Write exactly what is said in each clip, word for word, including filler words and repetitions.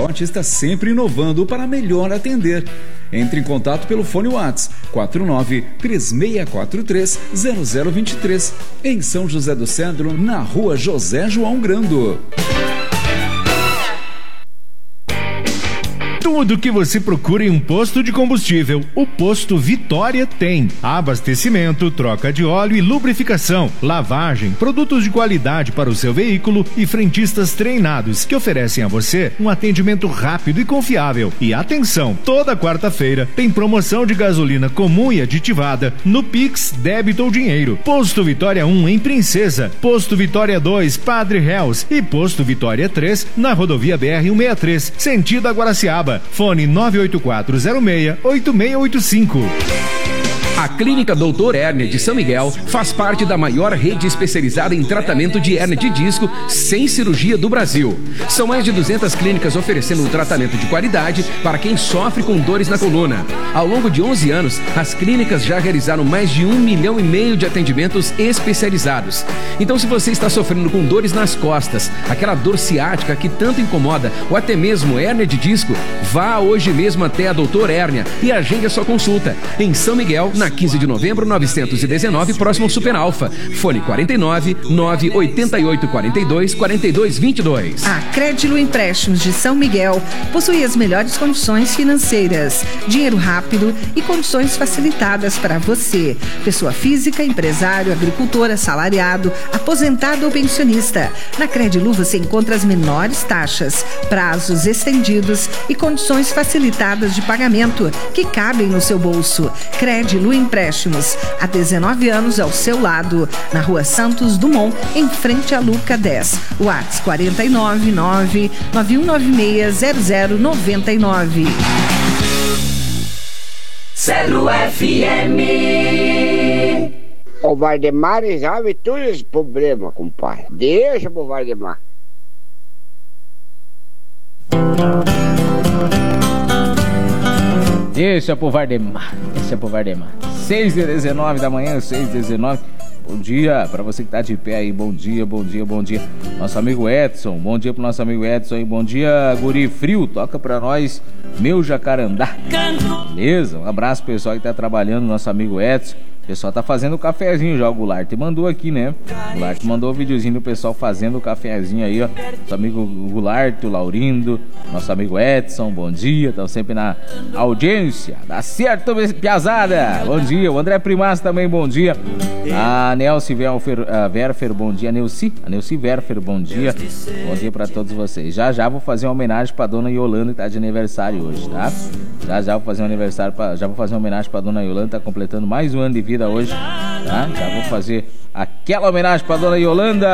Camarote está sempre inovando para melhor atender. Entre em contato pelo fone WhatsApp quatro nove três seis quatro três zero zero dois três, em São José do Cedro, na rua José João Grando. Tudo que você procura em um posto de combustível, o Posto Vitória tem. Abastecimento, troca de óleo e lubrificação, lavagem, produtos de qualidade para o seu veículo e frentistas treinados que oferecem a você um atendimento rápido e confiável. E atenção, toda quarta-feira tem promoção de gasolina comum e aditivada no Pix, débito ou dinheiro. Posto Vitória um em Princesa, Posto Vitória dois, Padre Reus e Posto Vitória três na rodovia B R cento e sessenta e três, sentido Aguaraciaba. Fone nove oito quatro zero seis oito seis oito cinco. A Clínica doutor Hérnia de São Miguel faz parte da maior rede especializada em tratamento de hérnia de disco sem cirurgia do Brasil. São mais de duzentas clínicas oferecendo um tratamento de qualidade para quem sofre com dores na coluna. Ao longo de onze anos, as clínicas já realizaram mais de um milhão e meio de atendimentos especializados. Então, se você está sofrendo com dores nas costas, aquela dor ciática que tanto incomoda, ou até mesmo hérnia de disco, vá hoje mesmo até a doutor Hérnia e agende a sua consulta. Em São Miguel, na quinze de novembro, novecentos e dezenove, próximo ao Super Alfa. Fone quarenta e nove, nove oito oito, quarenta e dois, quarenta e dois, vinte e dois. A Crédilo Empréstimos de São Miguel possui as melhores condições financeiras, dinheiro rápido e condições facilitadas para você, pessoa física, empresário, agricultor, assalariado, aposentado ou pensionista. Na Crédilo você encontra as menores taxas, prazos estendidos e condições facilitadas de pagamento que cabem no seu bolso. Crédilo Empréstimos, há dezenove anos ao seu lado, na rua Santos Dumont, em frente à Luca dez. WhatsApp quarenta e nove, nove nove um nove seis zero zero nove nove. Celo F M. O Valdemar resolve todos os problemas, compadre. Deixa pro Valdemar. Deixa pro Valdemar. Deixa pro Valdemar. seis e dezenove da manhã, seis e dezenove. Bom dia pra você que tá de pé aí. Bom dia, bom dia, bom dia. Nosso amigo Edson. Bom dia pro nosso amigo Edson aí. Bom dia, Guri Frio. Toca pra nós, meu Jacarandá. Beleza? Um abraço pro pessoal que tá trabalhando, nosso amigo Edson. O pessoal tá fazendo o cafezinho já, o Goulart mandou aqui, né? O Goulart mandou o videozinho do pessoal fazendo o cafezinho aí, ó. Nosso amigo Goulart, o Laurindo, nosso amigo Edson, bom dia. Estão sempre na audiência. Dá certo, piazada. Bom dia. O André Primas também, bom dia. A Nelci Verfer, bom dia. A Neuci, a Neuci Verfer, bom dia. Bom dia pra todos vocês. Já já vou fazer uma homenagem pra dona Yolanda, que tá de aniversário hoje, tá? Já já vou fazer um aniversário, pra, já vou fazer uma homenagem pra dona Yolanda, tá completando mais um ano de vida hoje, tá? Já vou fazer aquela homenagem pra dona Yolanda,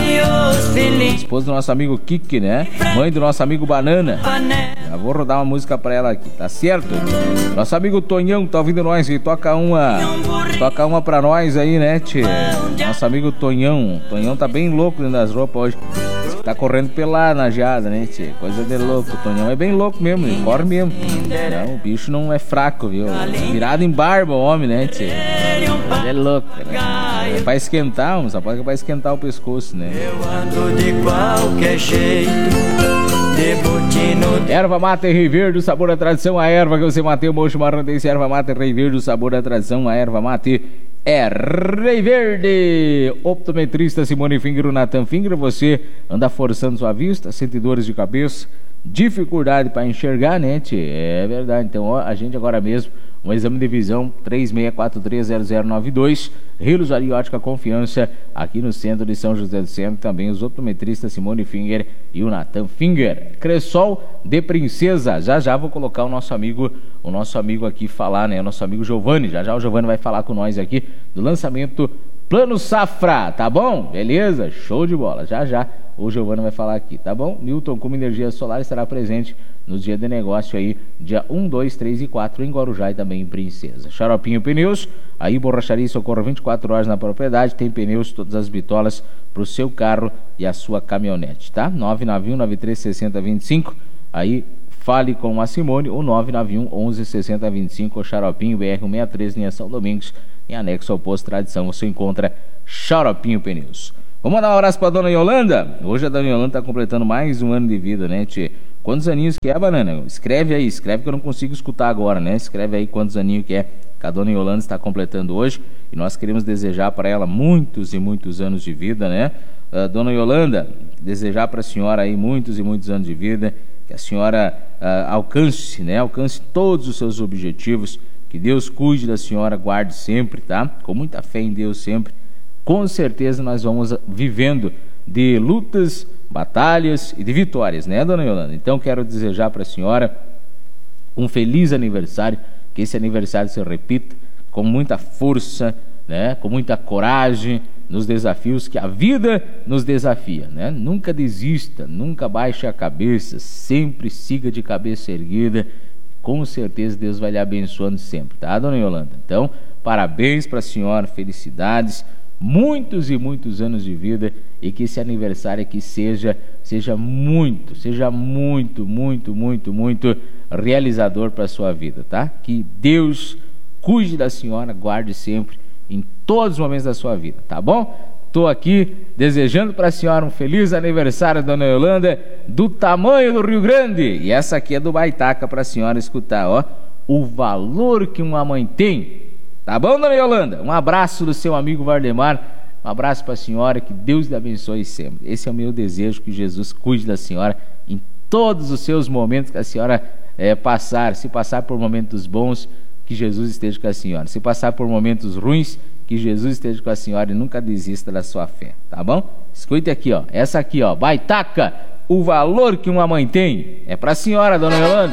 esposa do nosso amigo Kiki, né? Mãe do nosso amigo Banana. Já vou rodar uma música pra ela aqui, tá certo? Nosso amigo Tonhão tá ouvindo nós e toca uma Toca uma pra nós aí, né, tchê? Nosso amigo Tonhão Tonhão tá bem louco dentro das roupas hoje. Tá correndo pela na geada, né, tchê? Coisa de louco. O Tonhão é bem louco mesmo, ele corre mesmo. Não, o bicho não é fraco, viu? Virado em barba o homem, né, tchê? Ele é louco, né? É pra esquentar, só pode que é pra esquentar o pescoço, né? Eu ando de qualquer jeito, de botino. Erva mate Rei Verde, o sabor da tradição. A erva que você mateu, mocho marrandense. Erva mate Rei Verde, o sabor da tradição. A erva mate é Rei Verde. Optometrista Simone Finger, o Nathan Finger. Você anda forçando sua vista, sente dores de cabeça, dificuldade para enxergar, né, tchê? É verdade. Então, ó, a gente agora mesmo, um exame de visão três seis quatro três zero zero nove dois. Rilos Ariótica Confiança, aqui no centro de São José do Centro. Também os optometristas Simone Finger e o Nathan Finger. Cressol de Princesa. Já já vou colocar o nosso amigo, o nosso amigo aqui falar, né? O nosso amigo Giovanni. Já já o Giovanni vai falar com nós aqui do lançamento Plano Safra, tá bom? Beleza? Show de bola. Já já o Giovanni vai falar aqui, tá bom? Newton como energia solar estará presente no dia de negócio aí, dia um, dois, três e quatro em Guarujá e também em Princesa. Xaropinho Pneus, aí borracharia e socorro vinte e quatro horas na propriedade, tem pneus, todas as bitolas pro seu carro e a sua caminhonete, tá? nove nove um nove três seis zero dois cinco, aí fale com a Simone, o nove nove um onze sessenta vinte e cinco, o Xaropinho B R cento e sessenta e três, linha São Domingos, em anexo ao posto Tradição, você encontra Xaropinho Pneus. Vamos mandar um abraço pra dona Yolanda. Hoje a dona Yolanda tá completando mais um ano de vida, né, tchê? Quantos aninhos que é, Banana? Escreve aí, escreve que eu não consigo escutar agora, né? Escreve aí quantos aninhos que é que a dona Yolanda está completando hoje. E nós queremos desejar para ela muitos e muitos anos de vida, né? Uh, dona Yolanda, desejar para a senhora aí muitos e muitos anos de vida, que a senhora uh, alcance, né? Alcance todos os seus objetivos, que Deus cuide da senhora, guarde sempre, tá? Com muita fé em Deus sempre. Com certeza nós vamos vivendo de lutas, batalhas e de vitórias, né, dona Yolanda? Então quero desejar para a senhora um feliz aniversário, que esse aniversário se repita com muita força, né, com muita coragem nos desafios que a vida nos desafia, né? Nunca desista, nunca baixe a cabeça, sempre siga de cabeça erguida. Com certeza Deus vai lhe abençoando sempre, tá, dona Yolanda? Então, parabéns para a senhora, felicidades, muitos e muitos anos de vida, e que esse aniversário aqui seja, seja muito, seja muito, muito, muito, muito realizador para a sua vida, tá? Que Deus cuide da senhora, guarde sempre, em todos os momentos da sua vida, tá bom? Estou aqui desejando para a senhora um feliz aniversário, dona Yolanda, do tamanho do Rio Grande. E essa aqui é do Baitaca para a senhora escutar, ó, o valor que uma mãe tem. Tá bom, dona Yolanda? Um abraço do seu amigo Vardemar, um abraço para a senhora, que Deus lhe abençoe sempre. Esse é o meu desejo, que Jesus cuide da senhora em todos os seus momentos que a senhora é, passar. Se passar por momentos bons, que Jesus esteja com a senhora. Se passar por momentos ruins, que Jesus esteja com a senhora e nunca desista da sua fé, tá bom? Escute aqui, ó, essa aqui, ó, Baitaca, o valor que uma mãe tem. É para a senhora, dona Yolanda.